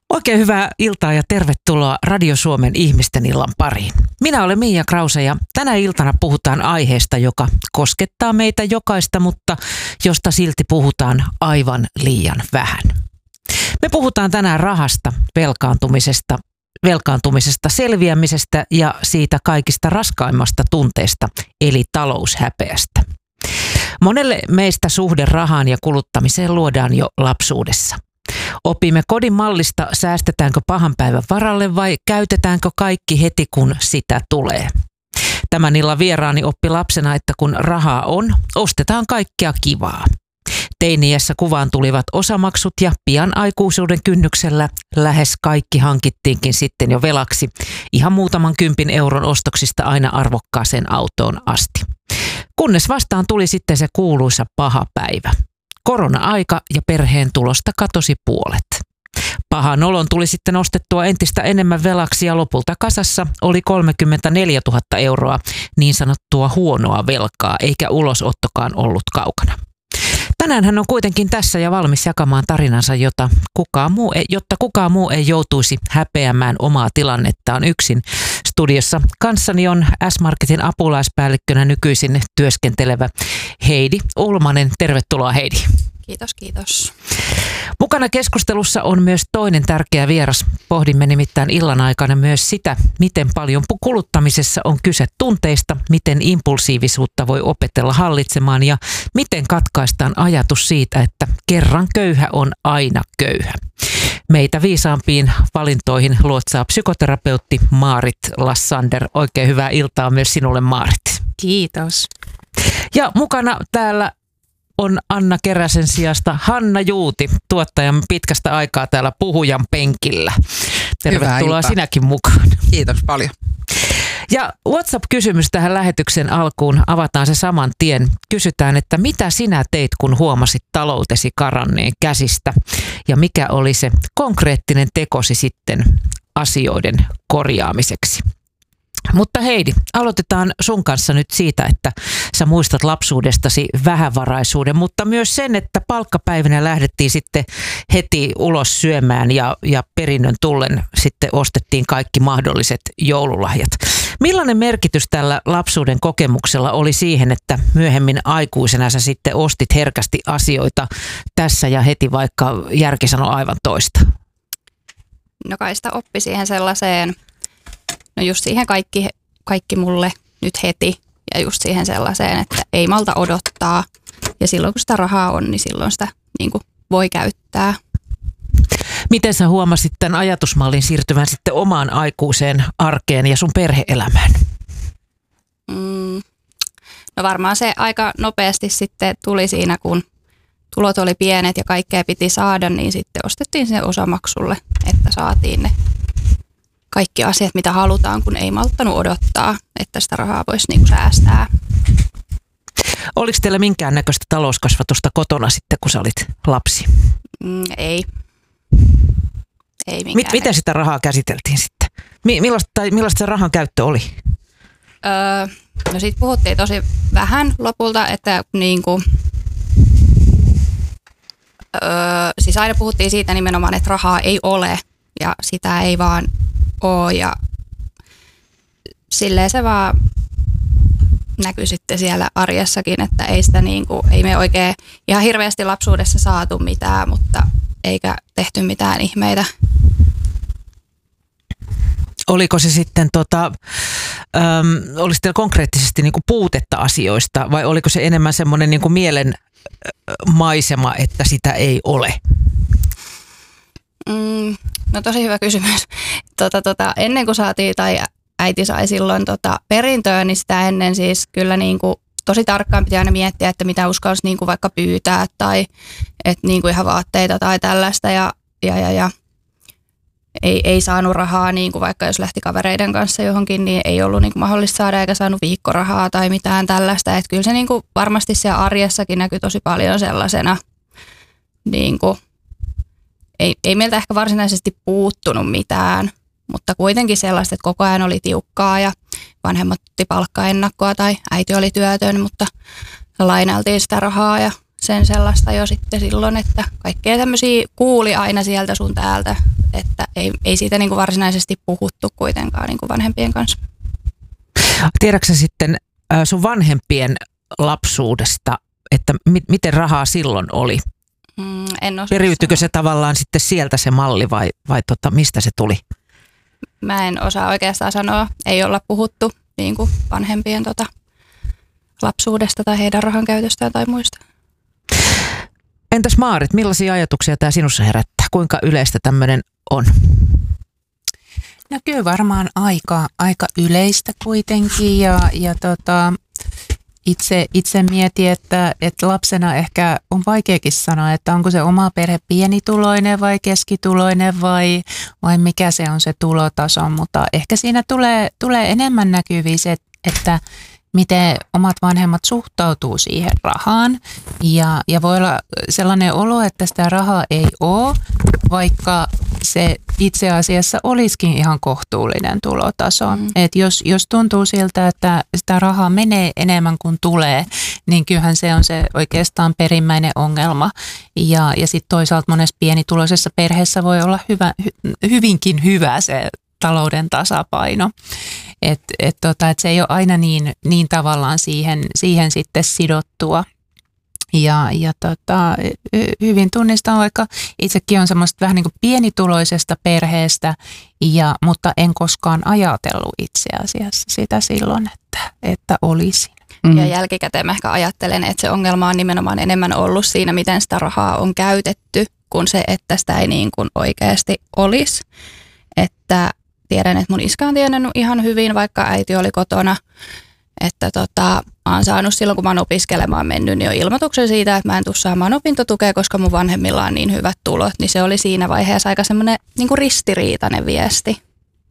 Oikein hyvää iltaa ja tervetuloa Radio Suomen ihmisten illan pariin. Minä olen Miia Krause ja tänä iltana puhutaan aiheesta, joka koskettaa meitä jokaista, mutta josta silti puhutaan aivan liian vähän. Me puhutaan tänään rahasta, velkaantumisesta, selviämisestä ja siitä kaikista raskaimmasta tunteesta, eli taloushäpeästä. Monelle meistä suhde rahaan ja kuluttamiseen luodaan jo lapsuudessa. Opimme kodin mallista, säästetäänkö pahan päivän varalle vai käytetäänkö kaikki heti kun sitä tulee. Tämän illan vieraani oppi lapsena, että kun rahaa on, ostetaan kaikkea kivaa. Teiniässä kuvaan tulivat osamaksut ja pian aikuisuuden kynnyksellä lähes kaikki hankittiinkin sitten jo velaksi, ihan muutaman 10 euron ostoksista aina arvokkaaseen autoon asti. Kunnes vastaan tuli sitten se kuuluisa paha päivä. Korona-aika ja perheen tulosta katosi puolet. Pahan olon tuli sitten ostettua entistä enemmän velaksi ja lopulta kasassa oli 34 000 euroa niin sanottua huonoa velkaa, eikä ulosottokaan ollut kaukana. Tänään hän on kuitenkin tässä ja valmis jakamaan tarinansa, jotta kukaan muu ei joutuisi häpeämään omaa tilannettaan yksin. Studiossa kanssani on S-Marketin apulaispäällikkönä nykyisin työskentelevä Heidi Ulmanen. Tervetuloa, Heidi. Kiitos. Mukana keskustelussa on myös toinen tärkeä vieras. Pohdimme nimittäin illan aikana myös sitä, miten paljon kuluttamisessa on kyse tunteista, miten impulsiivisuutta voi opetella hallitsemaan ja miten katkaistaan ajatus siitä, että kerran köyhä on aina köyhä. Meitä viisaampiin valintoihin luotsaa psykoterapeutti Maarit Lassander. Oikein hyvää iltaa myös sinulle, Maarit. Kiitos. Ja mukana täällä on Anna Keräsen sijasta Hanna Juuti, tuottajan pitkästä aikaa täällä puhujan penkillä. Tervetuloa sinäkin mukaan. Kiitos paljon. Ja WhatsApp-kysymys tähän lähetyksen alkuun, avataan se saman tien. Kysytään, että mitä sinä teit, kun huomasit taloutesi karanneen käsistä? Ja mikä oli se konkreettinen tekosi sitten asioiden korjaamiseksi? Mutta Heidi, aloitetaan sun kanssa nyt siitä, että sä muistat lapsuudestasi vähävaraisuuden, mutta myös sen, että palkkapäivänä lähdettiin sitten heti ulos syömään ja perinnön tullen sitten ostettiin kaikki mahdolliset joululahjat. Millainen merkitys tällä lapsuuden kokemuksella oli siihen, että myöhemmin aikuisena sä sitten ostit herkästi asioita tässä ja heti, vaikka järki sanoi aivan toista? No kai sitä oppi siihen sellaiseen. No just siihen kaikki mulle nyt heti ja just siihen sellaiseen, että ei malta odottaa. Ja silloin kun sitä rahaa on, niin silloin sitä niin kuin voi käyttää. Miten sä huomasit tämän ajatusmallin siirtyvän sitten omaan aikuiseen arkeen ja sun perhe-elämään? No varmaan se aika nopeasti sitten tuli siinä, kun tulot oli pienet ja kaikkea piti saada, niin sitten ostettiin sinne osamaksulle, että saatiin ne kaikki asiat, mitä halutaan, kun ei malttanut odottaa, että sitä rahaa voisi niinku säästää. Oliko teillä minkäännäköistä talouskasvatusta kotona sitten, kun sä olit lapsi? Ei. Ei minkään. Miten sitä rahaa käsiteltiin sitten? Millaista se rahan käyttö oli? No siitä puhuttiin tosi vähän lopulta, että niinku, siis aina puhuttiin siitä nimenomaan, että rahaa ei ole ja sitä ei vaan ole ja silleen se vaan näkyy sitten siellä arjessakin, että ei sitä niinku, ei me oikein ihan hirveästi lapsuudessa saatu mitään, mutta eikä tehty mitään ihmeitä. Oliko se sitten, oliko teillä konkreettisesti niinku puutetta asioista vai oliko se enemmän semmoinen niinku mielen maisema, että sitä ei ole? No tosi hyvä kysymys. Ennen kuin saatiin tai äiti sai silloin perintöä, niin sitä ennen siis kyllä niinku tosi tarkkaan piti aina miettiä, että mitä uskalsi niinku vaikka pyytää tai että niinku ihan vaatteita tai tällaista ja ei saanut rahaa, niinku vaikka jos lähti kavereiden kanssa johonkin, niin ei ollut niinku mahdollista saada eikä saanut viikkorahaa tai mitään tällaista. Että kyllä se niinku varmasti siellä arjessakin näkyy tosi paljon sellaisena niinku, ei meiltä ehkä varsinaisesti puuttunut mitään, mutta kuitenkin sellaista, että koko ajan oli tiukkaa ja vanhemmat otti palkkaennakkoa tai äiti oli työtön, mutta lainailtiin sitä rahaa ja sen sellaista jo sitten silloin, että kaikkea tämmöisiä kuuli aina sieltä sun täältä että ei siitä niin kuin varsinaisesti puhuttu kuitenkaan niin kuin vanhempien kanssa. Tiedätkö sitten sun vanhempien lapsuudesta, että miten rahaa silloin oli? En osaa Periytyykö sanoa. se tavallaan sitten sieltä se malli vai mistä se tuli? Mä en osaa oikeastaan sanoa. Ei olla puhuttu niin kuin vanhempien lapsuudesta tai heidän rahan käytöstään tai muista. Entäs Maarit, millaisia ajatuksia tämä sinussa herättää? Kuinka yleistä tämmöinen on? No kyllä varmaan aika yleistä kuitenkin ja itse mietin, että lapsena ehkä on vaikeakin sanoa, että onko se oma perhe pienituloinen vai keskituloinen vai mikä se on se tulotaso, mutta ehkä siinä tulee enemmän näkyviin se, että miten omat vanhemmat suhtautuu siihen rahaan ja voi olla sellainen olo, että sitä rahaa ei ole, vaikka se itse asiassa olisikin ihan kohtuullinen tulotaso. Et jos tuntuu siltä, että sitä rahaa menee enemmän kuin tulee, niin kyllähän se on se oikeastaan perimmäinen ongelma. Ja sitten toisaalta monessa pienituloisessa perheessä voi olla hyvinkin hyvä se talouden tasapaino. Että se ei ole aina niin tavallaan siihen sitten sidottua. Hyvin tunnistan, vaikka itsekin on semmoista vähän niin kuin pienituloisesta perheestä, mutta en koskaan ajatellut itse asiassa sitä silloin, että olisi. Ja jälkikäteen mä ehkä ajattelen, että se ongelma on nimenomaan enemmän ollut siinä, miten sitä rahaa on käytetty, kuin se, että sitä ei niin kuin oikeasti olisi. Että tiedän, että mun iskä on tiennyt ihan hyvin, vaikka äiti oli kotona. Että mä oon saanut silloin, kun mä oon opiskelemaan mennyt, niin jo ilmoituksen siitä, että mä en tule saamaan opintotukea, koska mun vanhemmilla on niin hyvät tulot. Niin se oli siinä vaiheessa aika semmoinen niin kuin ristiriitainen viesti.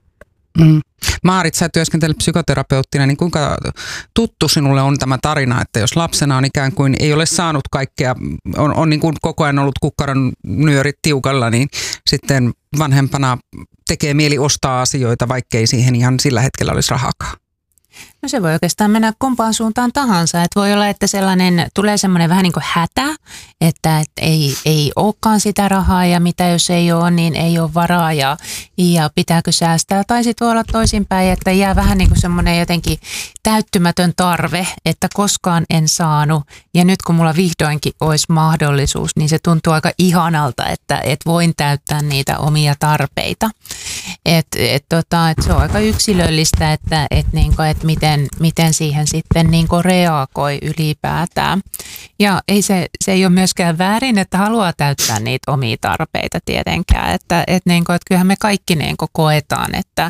Maarit, sä työskentelet psykoterapeuttina, niin kuinka tuttu sinulle on tämä tarina, että jos lapsena on ikään kuin ei ole saanut kaikkea, on niin kuin koko ajan ollut kukkaron nyörit tiukalla, niin sitten vanhempana tekee mieli ostaa asioita, vaikkei siihen ihan sillä hetkellä olisi rahakaan? No se voi oikeastaan mennä kumpaan suuntaan tahansa. Että voi olla, että tulee semmoinen vähän niin kuin hätä, että ei olekaan sitä rahaa ja mitä jos ei ole, niin ei ole varaa ja pitääkö säästää. Tai sitten voi olla toisinpäin, että jää vähän niin kuin semmoinen jotenkin täyttymätön tarve, että koskaan en saanut. Ja nyt kun mulla vihdoinkin olisi mahdollisuus, niin se tuntuu aika ihanalta, että voin täyttää niitä omia tarpeita. Että se on aika yksilöllistä, että miten siihen sitten niin kuin reagoi ylipäätään. Ja se ei ole myöskään väärin, että haluaa täyttää niitä omia tarpeita tietenkään. Että kyllähän me kaikki niin kuin koetaan, että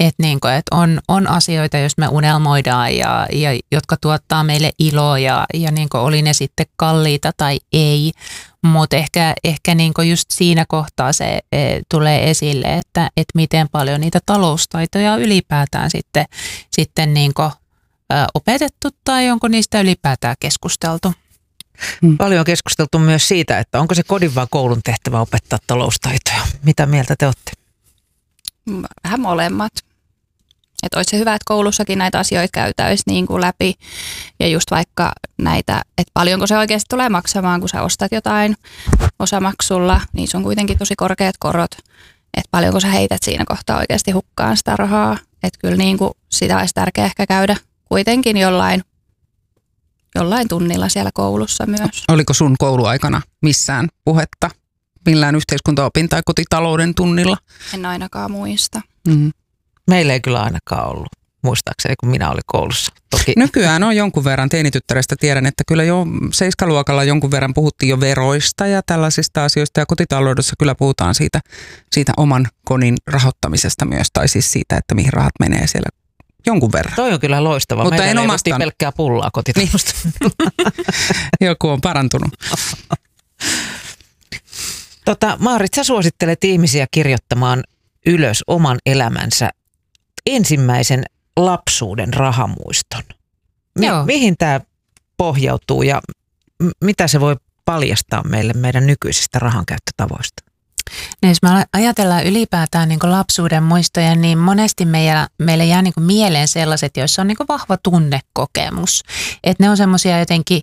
on asioita, jos me unelmoidaan ja jotka tuottaa meille iloa ja niin kuin oli ne sitten kalliita tai ei. Mutta ehkä niinku just siinä kohtaa se tulee esille, että miten paljon niitä taloustaitoja on ylipäätään sitten niinku, opetettu tai onko niistä ylipäätään keskusteltu. Paljon on keskusteltu myös siitä, että onko se kodin vai koulun tehtävä opettaa taloustaitoja. Mitä mieltä te olette? Vähän molemmat. Että olisi se hyvä, että koulussakin näitä asioita käytäisiin niin kuin läpi. Ja just vaikka näitä, että paljonko se oikeasti tulee maksamaan, kun sä ostat jotain osamaksulla, niin se on kuitenkin tosi korkeat korot. Että paljonko sä heität siinä kohtaa oikeasti hukkaan sitä rahaa. Että kyllä niin kuin sitä olisi tärkeää ehkä käydä kuitenkin jollain tunnilla siellä koulussa myös. Oliko sun kouluaikana missään puhetta millään yhteiskuntaopin tai kotitalouden tunnilla? En ainakaan muista. Mm. Meillä ei kyllä ainakaan ollut, muistaakseni, kun minä olin koulussa. Toki. Nykyään on jonkun verran, teinityttärestä tiedän, että kyllä jo 7-luokalla jonkun verran puhuttiin jo veroista ja tällaisista asioista. Ja kotitaloudessa kyllä puhutaan siitä oman kodin rahoittamisesta myös, tai siis siitä, että mihin rahat menee siellä jonkun verran. Toi on kyllä loistava. Mutta meillä en ei omastaan pelkkää pullaa kotitaloudesta. Joku on parantunut. Maarit, sä suosittelet ihmisiä kirjoittamaan ylös oman elämänsä ensimmäisen lapsuuden rahamuiston. Mihin tämä pohjautuu ja mitä se voi paljastaa meille meidän nykyisistä rahankäyttötavoista? No jos me ajatellaan ylipäätään niin kuin lapsuuden muistoja, niin monesti meille jää niin kuin mieleen sellaiset, joissa on niin kuin vahva tunnekokemus. Että ne on semmoisia jotenkin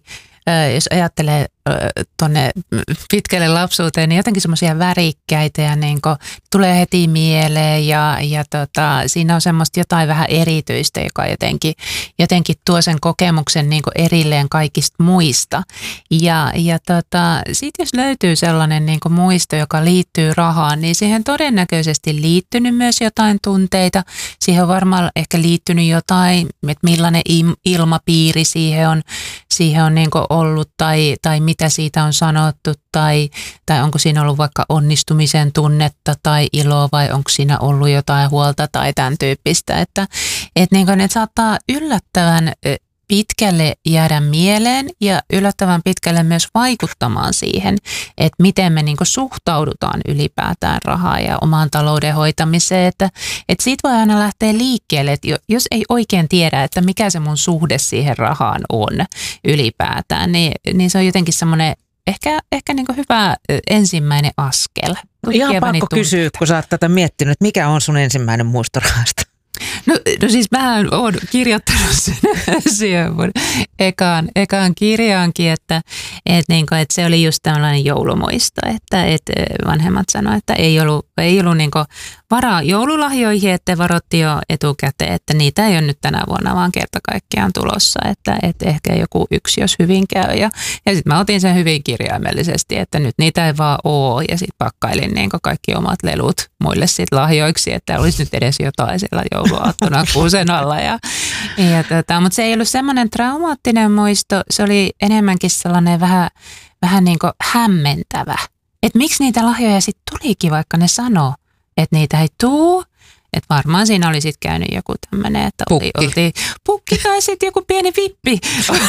jos ajattelee tuonne pitkälle lapsuuteen, niin jotenkin semmoisia värikkäitä ja niin kuin tulee heti mieleen ja siinä on semmoista jotain vähän erityistä, joka jotenkin tuo sen kokemuksen niin kuin erilleen kaikista muista. Ja sitten jos löytyy sellainen niin kuin muisto, joka liittyy rahaan, niin siihen todennäköisesti liittynyt myös jotain tunteita. Siihen on varmaan ehkä liittynyt jotain, että millainen ilmapiiri siihen on niin kuin ollut tai mitä siitä on sanottu tai onko siinä ollut vaikka onnistumisen tunnetta tai iloa vai onko siinä ollut jotain huolta tai tämän tyyppistä. Että niin kuin ne saattaa yllättävän pitkälle jäädä mieleen ja yllättävän pitkälle myös vaikuttamaan siihen, että miten me niin kuin suhtaudutaan ylipäätään rahaan ja omaan talouden hoitamiseen. Että siitä voi aina lähteä liikkeelle, että jos ei oikein tiedä, että mikä se mun suhde siihen rahaan on ylipäätään, niin se on jotenkin semmoinen ehkä niin kuin hyvä ensimmäinen askel. Ihan pakko kysyä, kun sä oot tätä miettinyt, että mikä on sun ensimmäinen muisto rahasta? No siis mähän oon kirjoittanut sen siihen mun ekaan kirjaankin, että se oli just tällainen joulumuisto, että vanhemmat sanoivat, että ei ollut niinku varaa joululahjoihin, että varoitti jo etukäteen, että niitä ei ole nyt tänä vuonna vaan kerta kaikkiaan tulossa, että ehkä joku yksi, jos hyvin käy. Ja sitten mä otin sen hyvin kirjaimellisesti, että nyt niitä ei vaan ole ja sitten pakkailin niinku kaikki omat lelut muille sit lahjoiksi, että olisi nyt edes jotain siellä jouluaattona kuusen alla. Mutta se ei ollut semmoinen traumaattinen muisto, se oli enemmänkin sellainen vähän niin kuin hämmentävä. Että miksi niitä lahjoja sitten tulikin, vaikka ne sanoo, että niitä ei tuu. Että varmaan siinä oli sitten käynyt joku tämmöinen, että oltiin pukki tai sitten joku pieni vippi,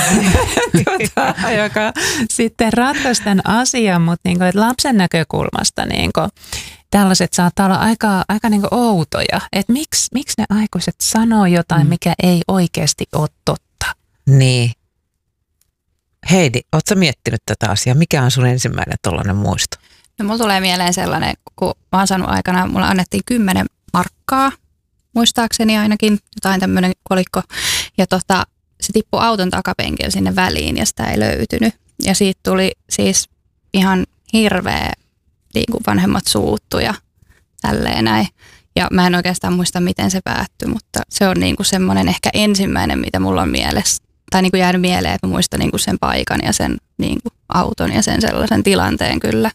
joka sitten ratkaisi tämän asian. Mutta niinku, lapsen näkökulmasta niinku, tällaiset saattaa olla aika niinku outoja. Että miksi ne aikuiset sanoo jotain, mikä ei oikeasti ole totta. Niin. Heidi, ootko miettinyt tätä asiaa? Mikä on sun ensimmäinen tollainen muisto? No mulla tulee mieleen sellainen, kun mä oon saanut aikana, mulla annettiin 10 markkaa, muistaakseni ainakin, jotain tämmöinen kolikko. Ja se tippui auton takapenkillä sinne väliin ja sitä ei löytynyt. Ja siitä tuli siis ihan hirveä, niin kuin vanhemmat suuttu ja tälleen näin. Ja mä en oikeastaan muista, miten se päättyi, mutta se on niin kuin semmoinen ehkä ensimmäinen, mitä mulla on mielessä. Tai niin kuin jäänyt mieleen, että mä muistan niin kuin sen paikan ja sen niin kuin auton ja sen sellaisen tilanteen kyllä.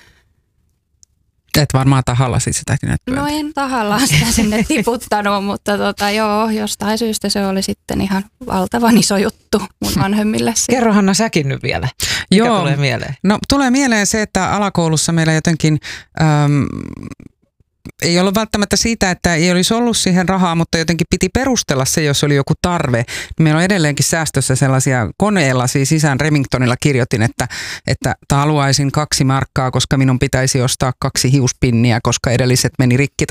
Et varmaan tahalla sitäkin nyt. No en tahallaan sitä sinne tiputtanut, mutta joo, jostain syystä se oli sitten ihan valtavan iso juttu mun vanhemmille. Kerro Hanna säkin nyt vielä, mikä tulee mieleen? No tulee mieleen se, että alakoulussa meillä jotenkin ei ollut välttämättä siitä, että ei olisi ollut siihen rahaa, mutta jotenkin piti perustella se, jos oli joku tarve. Meillä on edelleenkin säästössä sellaisia koneella, siis sisään Remingtonilla kirjoitin, että haluaisin 2 markkaa, koska minun pitäisi ostaa 2 hiuspinniä, koska edelliset meni rikki